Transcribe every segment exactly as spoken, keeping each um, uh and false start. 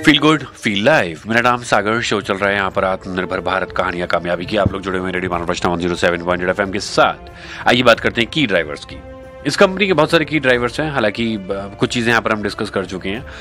Feel good feel live. मेरा नाम सागर, show चल रहा है यहाँ पर आत्मनिर्भर भारत कहानियां कामयाबी की। आप लोग जुड़े हुए हैं रेडियो मानव रचना one zero seven point eight F M के साथ। आइए बात करते हैं की ड्राइवर्स की। इस कंपनी के बहुत सारे की ड्राइवर्स हैं, हालांकि कुछ चीजें यहाँ पर हम डिस्कस कर चुके हैं।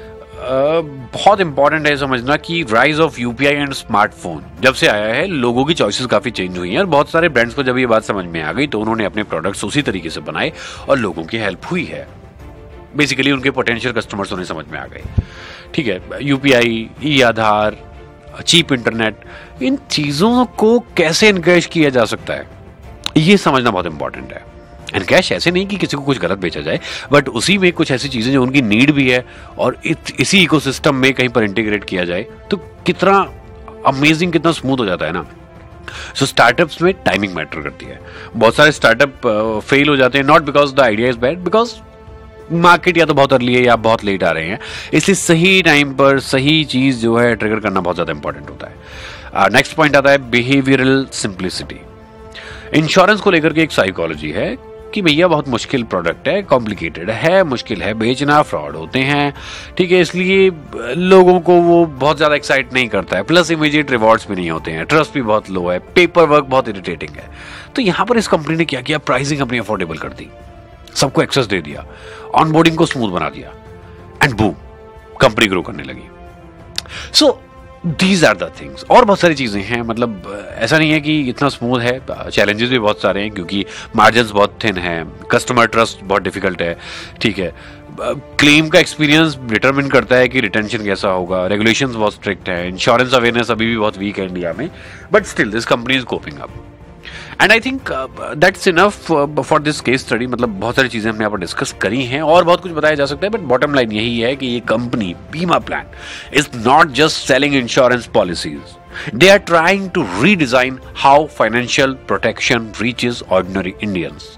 Uh, बहुत इंपॉर्टेंट है समझना कि rise of UPI and smartphone जब से आया है, लोगों की चॉइसेस काफी चेंज हुई हैं और बहुत सारे ब्रांड्स को जब ये बात समझ में आ गई तो उन्होंने अपने प्रोडक्ट्स उसी तरीके से बनाए और लोगों की हेल्प हुई है। बेसिकली उनके पोटेंशियल कस्टमर्स उन्हें समझ में आ गए। ठीक है, यूपीआई, ई आधार, चीप इंटरनेट, इन चीजों को कैसे एनकरेज किया जा सकता है ये समझना बहुत इंपॉर्टेंट है। एनकैश ऐसे नहीं कि किसी को कुछ गलत बेचा जाए, बट उसी में कुछ ऐसी चीजें जो उनकी नीड भी है और इत, इसी इकोसिस्टम में कहीं पर इंटीग्रेट किया जाए तो कितना अमेजिंग, कितना स्मूथ हो जाता है ना। सो स्टार्टअप्स में टाइमिंग मैटर करती है। बहुत सारे स्टार्टअप फेल हो जाते हैं not because the idea is bad, because market या तो बहुत अर्ली है या बहुत लेट आ रहे हैं। इसलिए सही टाइम पर सही चीज जो है ट्रिगर करना बहुत ज्यादा इंपॉर्टेंट होता है। नेक्स्ट पॉइंट आता है बिहेवियरल सिंप्लिसिटी। इंश्योरेंस को लेकर के एक साइकोलॉजी है कि भैया बहुत मुश्किल प्रोडक्ट है, कॉम्प्लिकेटेड है, मुश्किल है बेचना, फ्रॉड होते हैं, ठीक है, इसलिए लोगों को वो बहुत ज्यादा एक्साइट नहीं करता है। प्लस इमीडिएट रिवॉर्ड्स भी नहीं होते हैं, ट्रस्ट भी बहुत लो है, पेपर वर्क बहुत इरिटेटिंग है। तो यहां पर इस कंपनी ने क्या किया, प्राइसिंग अपनी अफोर्डेबल कर दी, सबको एक्सेस दे दिया, ऑनबोर्डिंग को स्मूथ बना दिया एंड बूम, कंपनी ग्रो करने लगी। So these are the things. और बहुत सारी चीजें हैं, मतलब ऐसा नहीं है कि इतना स्मूथ है, चैलेंजेस भी बहुत सारे हैं क्योंकि मार्जिन्स बहुत थिन है, कस्टमर ट्रस्ट बहुत डिफिकल्ट है, ठीक है, क्लेम का एक्सपीरियंस डिटरमिन करता है कि रिटेंशन कैसा होगा, रेगुलेशंस बहुत स्ट्रिक्ट है, इंश्योरेंस अवेयरनेस अभी भी बहुत वीक है इंडिया में, but still this company is coping up and I think that's enough for this case study. मतलब बहुत सारी चीजें हमने यहाँ पर डिस्कस करी हैं और बहुत कुछ बताया जा सकता है, बट बॉटम लाइन यही है कि ये कंपनी बीमा plan is not just selling insurance policies, they are trying to redesign how financial protection reaches ordinary Indians.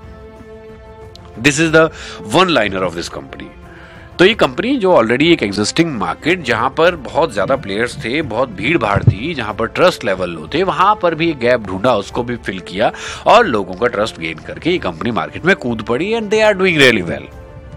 This is the one liner of this company. तो ये कंपनी जो already एक existing market जहां पर बहुत ज्यादा players थे, बहुत भीड़ भाड़ थी, जहां पर ट्रस्ट लेवल लो थे, वहां पर भी एक गैप ढूंढा, उसको भी फिल किया और लोगों का ट्रस्ट गेन करके ये कंपनी मार्केट में कूद पड़ी and they are doing really well.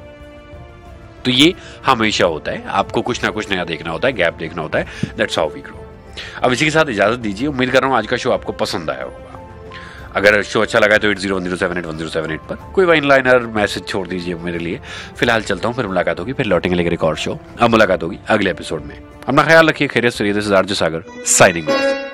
तो ये हमेशा होता है, आपको कुछ ना कुछ नया देखना होता है, गैप देखना होता है, दैट्स हाउ वी ग्रो। अब इसी के साथ इजाजत दीजिए। उम्मीद कर रहा हूं आज का शो आपको पसंद आया होगा। अगर शो अच्छा लगा तो eight zero one zero seven eight one zero seven eight पर कोई वाइन लाइनर मैसेज छोड़ दीजिए मेरे लिए। फिलहाल चलता हूँ, फिर मुलाकात होगी, फिर लौटेंगे लेकर एक और शो। अब मुलाकात होगी अगले एपिसोड में। अपना ख्याल रखिए, खैरियत से रहिए। This is RJ Sagar signing off.